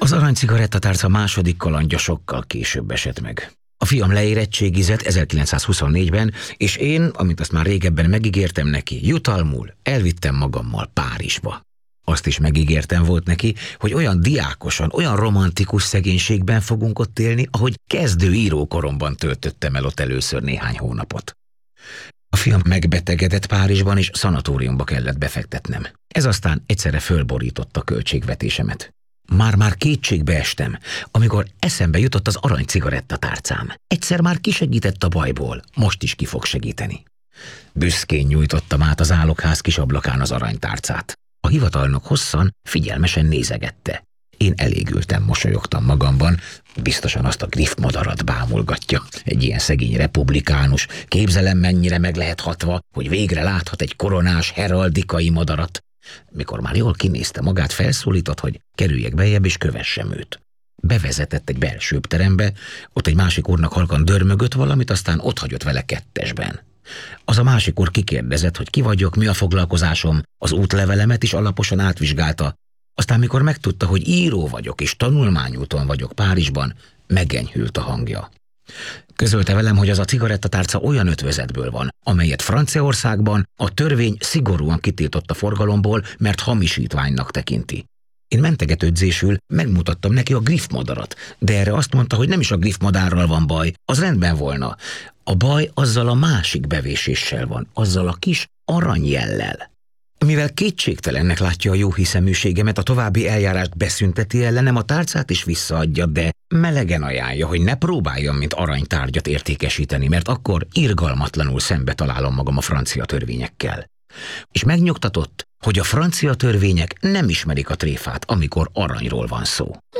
Az aranycigarettatárca második kalandja sokkal később esett meg. A fiam leérettségizett 1924-ben, és én, amint azt már régebben megígértem neki, jutalmul elvittem magammal Párizsba. Azt is megígértem volt neki, hogy olyan diákosan, olyan romantikus szegénységben fogunk ott élni, ahogy kezdő írókoromban töltöttem el ott először néhány hónapot. A fiam megbetegedett Párizsban, és szanatóriumba kellett befektetnem. Ez aztán egyszerre fölborította a költségvetésemet. Már kétségbe estem, amikor eszembe jutott az aranycigarettatárcám. Egyszer már kisegített a bajból, most is ki fog segíteni. Büszkén nyújtottam át az állokház kis ablakán az aranytárcát. A hivatalnok hosszan, figyelmesen nézegette. Én elégültem, mosolyogtam magamban, biztosan azt a griffmadarat bámulgatja. Egy ilyen szegény republikánus, képzelem mennyire meg lehet hatva, hogy végre láthat egy koronás heraldikai madarat. Mikor már jól kinézte magát, felszólított, hogy kerüljek bejebb és kövessem őt. Bevezetett egy belsőbb terembe, ott egy másik úrnak halkan dörmögött valamit, aztán otthagyott vele kettesben. Az a másik úr kikérdezett, hogy ki vagyok, mi a foglalkozásom, az útlevelemet is alaposan átvizsgálta, aztán mikor megtudta, hogy író vagyok és tanulmányúton vagyok Párizsban, megenyhült a hangja. Közölte velem, hogy az a cigarettatárca olyan ötvözetből van, amelyet Franciaországban a törvény szigorúan kitiltott a forgalomból, mert hamisítványnak tekinti. Én mentegetődzésül megmutattam neki a griffmadarat, de erre azt mondta, hogy nem is a griffmadárral van baj, az rendben volna. A baj azzal a másik bevéséssel van, azzal a kis aranyjellel. Mivel kétségtelennek látja a jóhiszeműségemet, a további eljárást beszünteti ellenem, a tárcát is visszaadja, de melegen ajánlja, hogy ne próbáljam, mint aranytárgyat értékesíteni, mert akkor irgalmatlanul szembe találom magam a francia törvényekkel. És megnyugtatott, hogy a francia törvények nem ismerik a tréfát, amikor aranyról van szó.